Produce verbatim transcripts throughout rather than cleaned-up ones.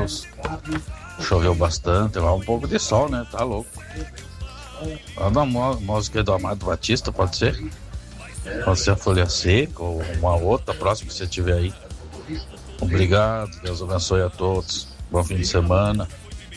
Deus. Choveu bastante, lá um pouco de sol, né? Tá louco. Manda uma música do Amado Batista, pode ser? Pode ser a Folha Seca ou uma outra, próxima que você tiver aí. Obrigado, Deus abençoe a todos. Bom fim de semana.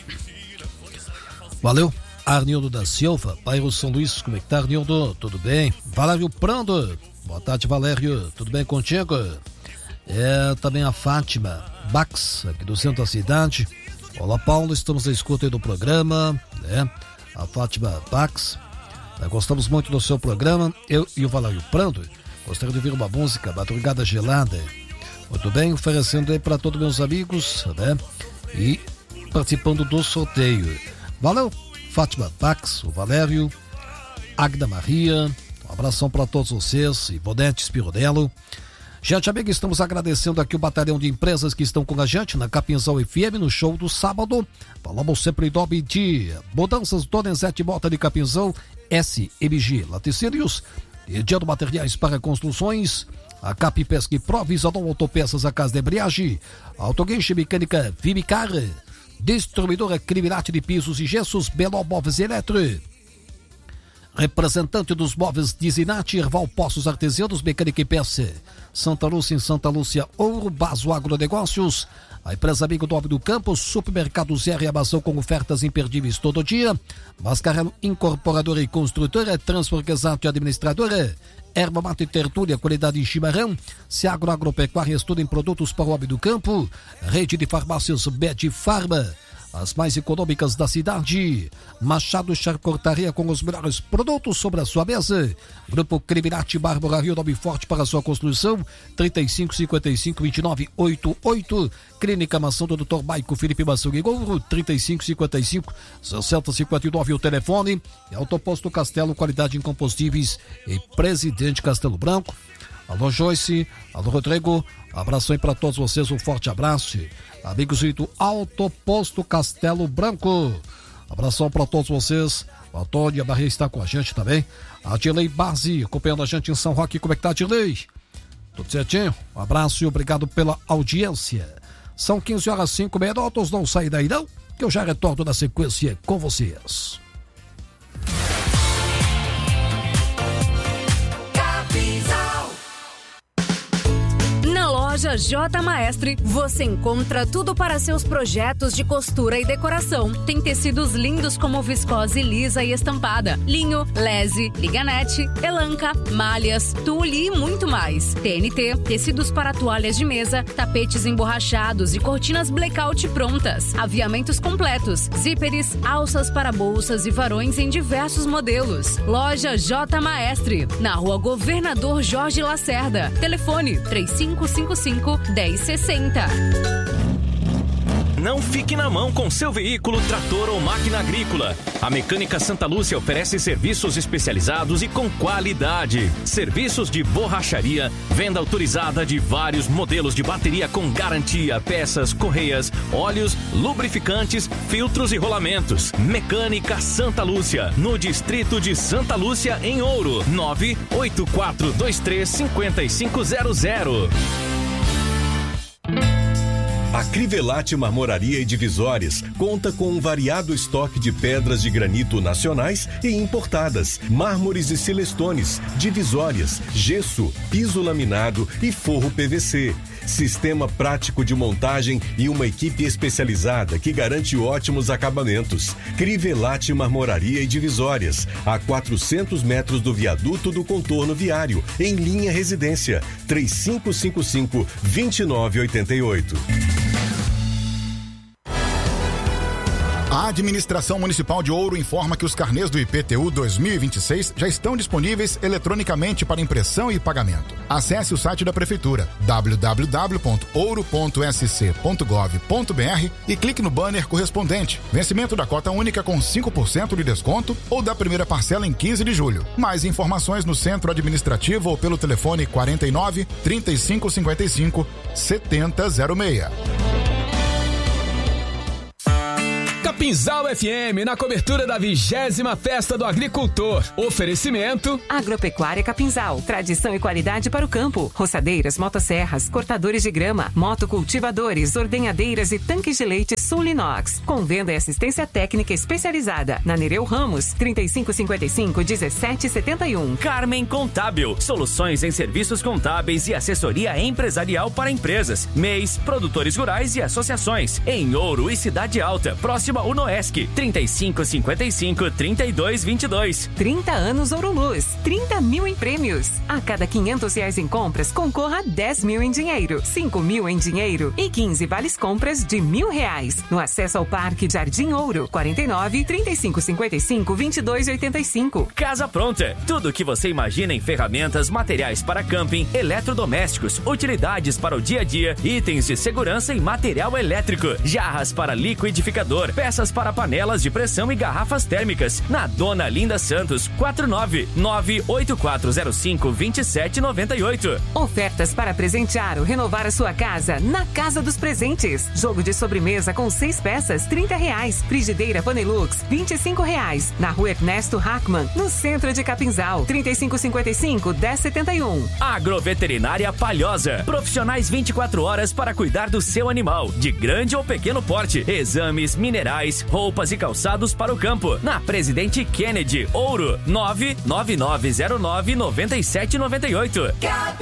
Valeu. Arnildo da Silva, bairro São Luís, como é que tá, Arnildo? Tudo bem? Valério Prando, boa tarde, Valério, tudo bem contigo? É, também a Fátima Bax, aqui do centro da cidade. Olá, Paulo, estamos na escuta aí do programa, né? A Fátima Bax, gostamos muito do seu programa, eu e o Valério Prando, gostaria de ouvir uma música, Madrugada Gelada. Muito bem, oferecendo aí para todos meus amigos, né? E participando do sorteio. Valeu! Fátima Bax, o Valério, Agda Maria, um abração para todos vocês, Ivonete Spironello. Gente, amiga, estamos agradecendo aqui o batalhão de empresas que estão com a gente na Capinzal F M no show do sábado. Falamos sempre em nome de Mudanças Donizete Mota de Capinzal, S M G Laticínios, Ediano Materiais para Construções, a Cap Pesca e Pro, Visadão Autopeças, a Casa de Embreagem, Autoguenche Mecânica Vimicar, Distribuidora Criminate de Pisos e Gessos, Belo Móveis e Eletro. Representante dos móveis Dizinati, Erval Poços Artesianos, Mecânica e Peça, Santa Lúcia em Santa Lúcia, Ouro, Baso Agronegócios, a empresa Amigo Nobre do Campo, Supermercado Zé e Amazon com ofertas imperdíveis todo dia, Mascarello Incorporadora e Construtora, Transforgazato e Administradora, Erva Mate e Tertúlia, qualidade em chimarrão, Seagro Agropecuária, estudo em produtos para o homem do campo, Rede de Farmácias Med Farma, as mais econômicas da cidade, Machado Charcortaria com os melhores produtos sobre a sua mesa, Grupo Criminate Bárbara Rio, nome forte para a sua construção, trinta e cinco, cinquenta e cinco, vinte e nove, oitenta e oito, Clínica Mação do doutor Maico Felipe Mação e Gouro, trinta e cinco, cinquenta e cinco, sessenta, cinquenta e nove, o telefone, e Autoposto Castelo, qualidade em combustíveis e Presidente Castelo Branco. Alô Joyce, alô Rodrigo, abraço aí para todos vocês, um forte abraço. Amigos do Autoposto Castelo Branco, abração para todos vocês. O Antônio Barreira está com a gente também. A Dirley Base, acompanhando a gente em São Roque. Como é que tá, Dirley? Tudo certinho? Um abraço e obrigado pela audiência. São quinze horas e cinco minutos, não sai daí não, que eu já retorno na sequência com vocês. Loja J Maestre, você encontra tudo para seus projetos de costura e decoração. Tem tecidos lindos como viscose lisa e estampada, linho, lese, liganete, elanca, malhas, tule e muito mais. T N T, tecidos para toalhas de mesa, tapetes emborrachados e cortinas blackout prontas. Aviamentos completos, zíperes, alças para bolsas e varões em diversos modelos. Loja J Maestre, na Rua Governador Jorge Lacerda. Telefone três cinco cinco cinco, um zero seis zero. Não fique na mão com seu veículo, trator ou máquina agrícola. A Mecânica Santa Lúcia oferece serviços especializados e com qualidade. Serviços de borracharia, venda autorizada de vários modelos de bateria com garantia, peças, correias, óleos, lubrificantes, filtros e rolamentos. Mecânica Santa Lúcia, no distrito de Santa Lúcia, em Ouro. nove oito quatro dois três cinco cinco zero zero. A Crivellati Marmoraria e Divisórias conta com um variado estoque de pedras de granito nacionais e importadas, mármores e celestones, divisórias, gesso, piso laminado e forro P V C. Sistema prático de montagem e uma equipe especializada que garante ótimos acabamentos. Crivellati Marmoraria e Divisórias, a quatrocentos metros do viaduto do contorno viário, em linha residência, três cinco cinco cinco, dois nove oito oito. A Administração Municipal de Ouro informa que os carnês do I P T U dois mil e vinte e seis já estão disponíveis eletronicamente para impressão e pagamento. Acesse o site da Prefeitura, w w w ponto ouro ponto s c ponto gov ponto b r, e clique no banner correspondente. Vencimento da cota única com cinco por cento de desconto ou da primeira parcela em quinze de julho. Mais informações no Centro Administrativo ou pelo telefone quarenta e nove, trinta e cinco cinquenta e cinco, setenta zero seis. Capinzal F M, na cobertura da vigésima Festa do Agricultor. Oferecimento Agropecuária Capinzal, tradição e qualidade para o campo. Roçadeiras, motosserras, cortadores de grama, motocultivadores, ordenhadeiras e tanques de leite Sulinox. Com venda e assistência técnica especializada. Na Nereu Ramos, trinta e cinco cinquenta e cinco, dezessete setenta e um. Carmen Contábil, soluções em serviços contábeis e assessoria empresarial para empresas, M E Is, produtores rurais e associações. Em Ouro e Cidade Alta, próxima ao Unoesc, trinta e cinco cinquenta e cinco, trinta e dois vinte e dois. trinta anos Ouro Luz, trinta mil em prêmios. A cada quinhentos reais em compras, concorra a dez mil em dinheiro, cinco mil em dinheiro e quinze vales compras de mil reais. No acesso ao Parque Jardim Ouro, quarenta e nove, trinta e cinco cinquenta e cinco, vinte e dois oitenta e cinco. Casa Pronta, tudo o que você imagina em ferramentas, materiais para camping, eletrodomésticos, utilidades para o dia a dia, itens de segurança e material elétrico, jarras para liquidificador, peças para panelas de pressão e garrafas térmicas. Na Dona Linda Santos, quarenta e nove, nove oito quatro zero cinco, vinte e sete noventa e oito. Ofertas para presentear ou renovar a sua casa na Casa dos Presentes. Jogo de sobremesa com seis peças, trinta reais. Frigideira Panelux, vinte e cinco reais. Na Rua Ernesto Hackman, no centro de Capinzal, trinta e cinco cinquenta e cinco, dez setenta e um. Agroveterinária Palhosa, profissionais vinte e quatro horas para cuidar do seu animal, de grande ou pequeno porte. Exames, minerais, roupas e calçados para o campo. Na Presidente Kennedy, Ouro, nove nove nove zero nove, nove sete nove oito.